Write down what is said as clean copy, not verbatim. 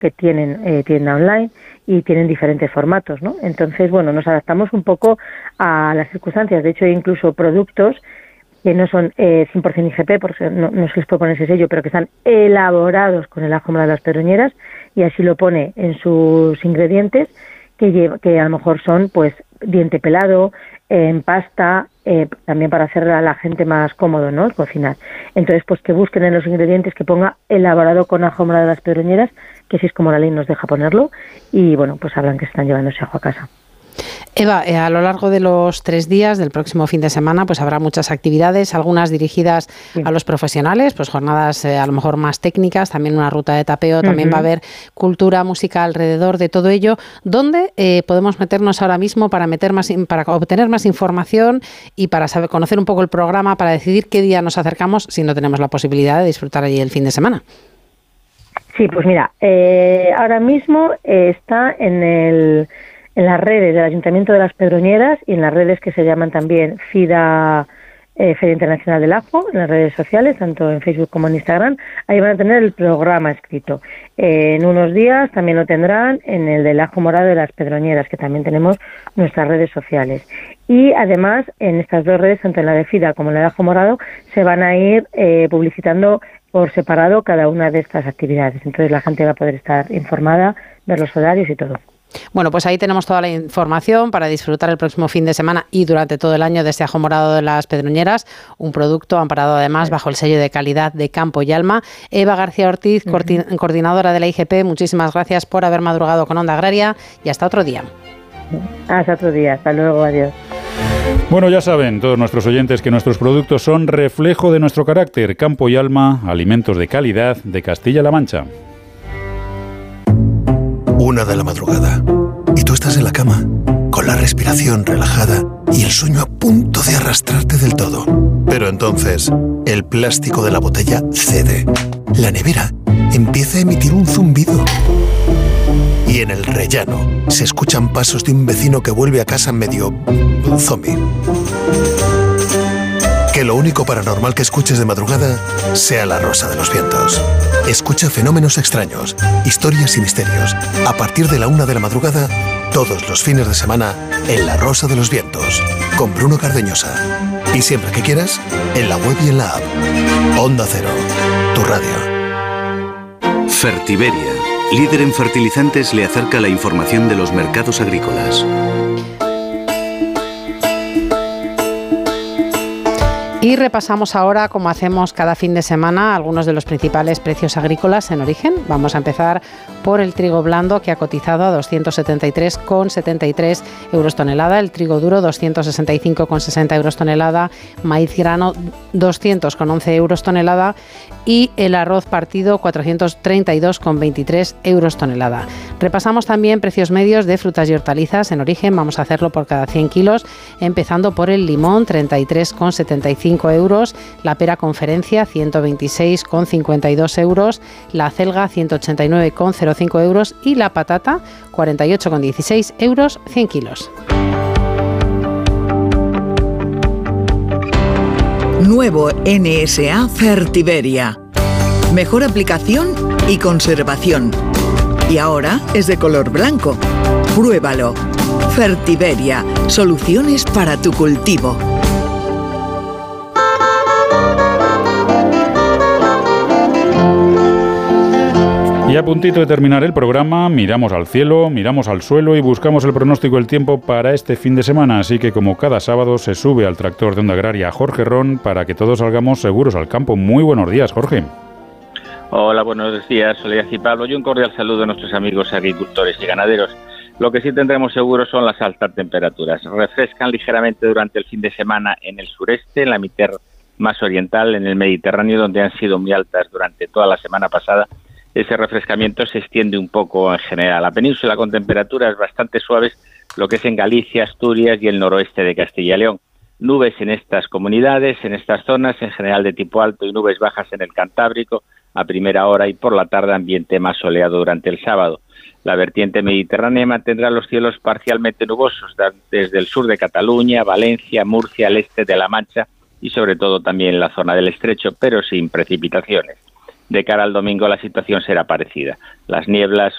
que tienen tienda online y tienen diferentes formatos, ¿no? Entonces, bueno, nos adaptamos un poco a las circunstancias. De hecho, hay incluso productos que no son 100% IGP, porque no se les puede poner ese sello, pero que están elaborados con el ajo morado de las Pedroñeras, y así lo pone en sus ingredientes, que a lo mejor son, pues, diente pelado, en pasta, también para hacer a la gente más cómodo, ¿no?, cocinar. Entonces, pues que busquen en los ingredientes que ponga elaborado con ajo morado de las Pedroñeras, que así es como la ley nos deja ponerlo, y bueno, pues sabrán que están llevando ese ajo a casa. Eva, a lo largo de los 3 días del próximo fin de semana, pues habrá muchas actividades, algunas dirigidas a los profesionales, pues jornadas a lo mejor más técnicas, también una ruta de tapeo, también va a haber cultura, música alrededor de todo ello. ¿Dónde podemos meternos ahora mismo para obtener más información y para conocer un poco el programa, para decidir qué día nos acercamos si no tenemos la posibilidad de disfrutar allí el fin de semana? Sí, pues mira, ahora mismo está en las redes del Ayuntamiento de las Pedroñeras y en las redes que se llaman también FIDA, Feria Internacional del Ajo, en las redes sociales, tanto en Facebook como en Instagram. Ahí van a tener el programa escrito. En unos días también lo tendrán en el del ajo morado de las Pedroñeras, que también tenemos nuestras redes sociales. Y además, en estas dos redes, tanto en la de FIDA como en la de ajo morado, se van a ir publicitando por separado cada una de estas actividades. Entonces la gente va a poder estar informada, ver los horarios y todo. Bueno, pues ahí tenemos toda la información para disfrutar el próximo fin de semana y durante todo el año de este ajo morado de las Pedroñeras, un producto amparado además bajo el sello de calidad de Campo y Alma. Eva García Ortiz, coordinadora de la IGP, muchísimas gracias por haber madrugado con Onda Agraria y hasta otro día. Hasta otro día, hasta luego, adiós. Bueno, ya saben todos nuestros oyentes que nuestros productos son reflejo de nuestro carácter. Campo y Alma, alimentos de calidad de Castilla-La Mancha. 1 de la madrugada y tú estás en la cama con la respiración relajada y el sueño a punto de arrastrarte del todo. Pero entonces el plástico de la botella cede. La nevera empieza a emitir un zumbido. Y en el rellano se escuchan pasos de un vecino que vuelve a casa medio zombie. Que lo único paranormal que escuches de madrugada sea la rosa de los vientos. Escucha fenómenos extraños, historias y misterios. A partir de la 1 de la madrugada, todos los fines de semana, en La Rosa de los Vientos, con Bruno Cardeñosa. Y siempre que quieras, en la web y en la app. Onda Cero, tu radio. Fertiberia, líder en fertilizantes, le acerca la información de los mercados agrícolas. Y repasamos ahora, como hacemos cada fin de semana, algunos de los principales precios agrícolas en origen. Vamos a empezar por el trigo blando, que ha cotizado a 273,73 euros tonelada, el trigo duro 265,60 euros tonelada, maíz grano 200,11 euros tonelada y el arroz partido 432,23 euros tonelada. Repasamos también precios medios de frutas y hortalizas en origen. Vamos a hacerlo por cada 100 kilos, empezando por el limón 33,75 euros, la pera Conferencia 126,52 euros, la acelga 189,05 euros y la patata 48,16 euros 100 kilos. Nuevo NSA Fertiberia. Mejor aplicación y conservación. Y ahora es de color blanco. Pruébalo. Fertiberia. Soluciones para tu cultivo. Y a puntito de terminar el programa, miramos al cielo, miramos al suelo y buscamos el pronóstico del tiempo para este fin de semana. Así que, como cada sábado, se sube al tractor de Onda Agraria Jorge Ron para que todos salgamos seguros al campo. Muy buenos días, Jorge. Hola, buenos días, Soledad y Pablo. Y un cordial saludo a nuestros amigos agricultores y ganaderos. Lo que sí tendremos seguro son las altas temperaturas. Refrescan ligeramente durante el fin de semana en el sureste, en la mitad más oriental, en el Mediterráneo, donde han sido muy altas durante toda la semana pasada. Ese refrescamiento se extiende un poco en general. La península con temperaturas bastante suaves, lo que es en Galicia, Asturias y el noroeste de Castilla y León. Nubes en estas comunidades, en estas zonas, en general de tipo alto, y nubes bajas en el Cantábrico a primera hora, y por la tarde ambiente más soleado durante el sábado. La vertiente mediterránea mantendrá los cielos parcialmente nubosos desde el sur de Cataluña, Valencia, Murcia, al este de La Mancha y sobre todo también en la zona del Estrecho, pero sin precipitaciones. De cara al domingo la situación será parecida. Las nieblas